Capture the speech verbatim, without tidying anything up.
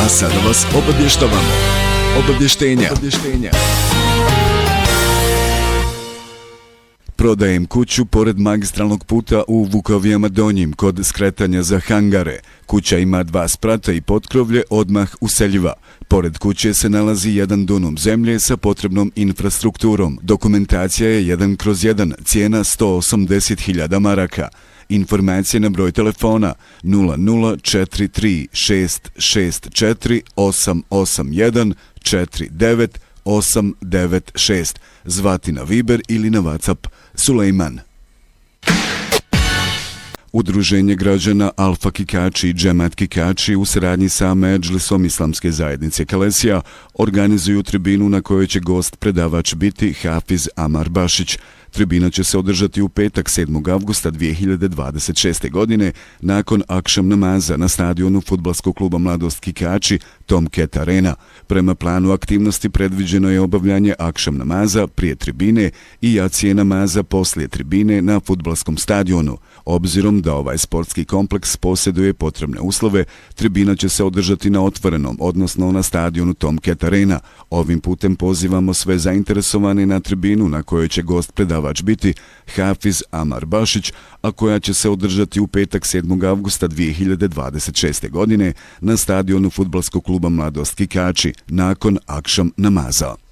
sada vas obavještavamo. Obavještenja. Obavještenja. Prodajem kuću pored magistralnog puta u Vukovijama Donjim kod skretanja za hangare. Kuća ima dva sprata i potkrovlje odmah useljiva. Pored kuće se nalazi jedan dunum zemlje sa potrebnom infrastrukturom. Dokumentacija je jedan kroz jedan, cijena sto osamdeset hiljada maraka. Informacije na broj telefona nula nula četiri tri šest šest četiri osam osam jedan četiri devet osam devet šest. Zvati na Viber ili na WhatsApp. Sulejman. Udruženje građana Alfa Kikači i Džemat Kikači u saradnji sa Medžlisom Islamske zajednice Kalesija organizuju tribinu na kojoj će gost predavač biti Hafiz Amar Bašić. Tribina će se održati u petak sedmog avgusta dvije hiljade dvadeset šeste. godine nakon akšam namaza na stadionu fudbalskog kluba Mladost Kikači Tomcat Arena. Prema planu aktivnosti predviđeno je obavljanje akšam namaza prije tribine i jacije namaza poslije tribine na fudbalskom stadionu. Obzirom da ovaj sportski kompleks posjeduje potrebne uslove, tribina će se održati na otvorenom, odnosno na stadionu Tomcat Arena. Ovim putem pozivamo sve zainteresovane na tribinu na kojoj će gost predavač biti Hafiz Amar Bašić, a koja će se održati u petak sedmog avgusta dvije hiljade dvadeset šeste. godine na stadionu fudbalskog kluba Mladost Kikači nakon akšam namaza.